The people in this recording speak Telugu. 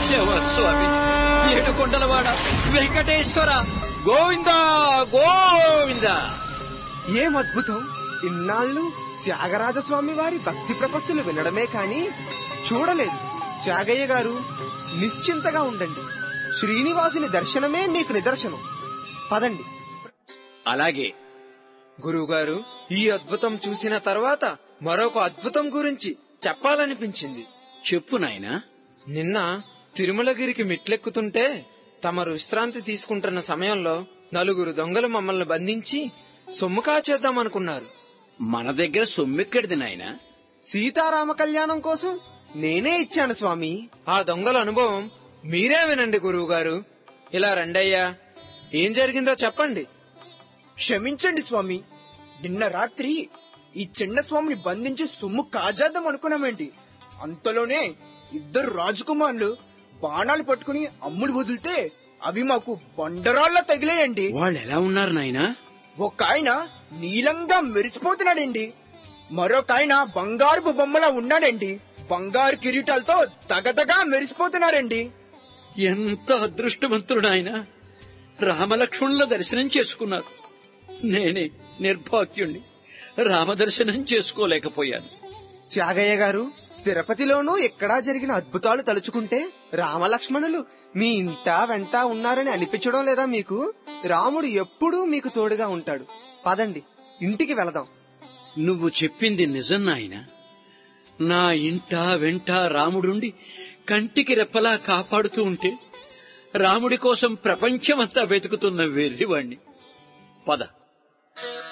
శివ స్వామి, ఏడుకొండలవాడ వెంకటేశ్వర గోవింద గోవింద. ఏం అద్భుతం! ఇన్నాళ్ళు త్యాగరాజస్వామి వారి భక్తి ప్రపత్తులు వినడమే కాని చూడలేదు. త్యాగయ్య గారు నిశ్చింతగా ఉండండి. శ్రీనివాసుని దర్శనమే మీకు నిదర్శనం. పదండి. అలాగే గురువుగారు, ఈ అద్భుతం చూసిన తర్వాత మరొక అద్భుతం గురించి చెప్పాలనిపించింది. చెప్పు నాయనా. నిన్న తిరుమలగిరికి మెట్లెక్కుతుంటే తమరు విశ్రాంతి తీసుకుంటున్న సమయంలో 4 దొంగలు మమ్మల్ని బంధించి సొమ్ము కాచేద్దామనుకున్నారు. మన దగ్గర సొమ్మెక్కడిది నాయనా? సీతారామ కళ్యాణం కోసం నేనే ఇచ్చాను స్వామి. ఆ దొంగల అనుభవం మీరే వినండి గురువుగారు. ఇలా రండయ్యా, ఏం జరిగిందో చెప్పండి. క్షమించండి స్వామి, నిన్న రాత్రి ఈ చిన్న స్వామిని బంధించి సొమ్ము కాజేద్దాం అనుకున్నామండి. అంతలోనే 2 రాజకుమారులు బాణాలు పట్టుకుని అమ్ముడు వదిలితే అవి మాకు బండరాళ్లా తగిలేయండి. వాళ్ళు ఎలా ఉన్నారు నాయనా? ఒక ఆయన నీలంగా మెరిసిపోతున్నాడండి, మరొక ఆయన బంగారు బొమ్మలా ఉన్నాడండి. బంగారు కిరీటాలతో తగతగా మెరిసిపోతున్నారండి. ఎంత అదృష్టవంతుడు నాయన! రామలక్ష్మణుల దర్శనం చేసుకున్నారు. నేనే నిర్భాగ్యుణ్ణి, రామదర్శనం చేసుకోలేకపోయాను. త్యాగయ్య గారు, తిరుపతిలోనూ ఎక్కడా జరిగిన అద్భుతాలు తలుచుకుంటే రామలక్ష్మణులు మీ ఇంట వెంట ఉన్నారని అనిపించడం లేదా మీకు? రాముడు ఎప్పుడూ మీకు తోడుగా ఉంటాడు. పదండి, ఇంటికి వెళదాం. నువ్వు చెప్పింది నిజం నాయనా. నా ఇంట వెంట రాముడుండి కంటికి రెప్పలా కాపాడుతూ ఉంటే రాముడి కోసం ప్రపంచమంతా వెతుకుతున్న వెర్రివాణ్ణి. పద.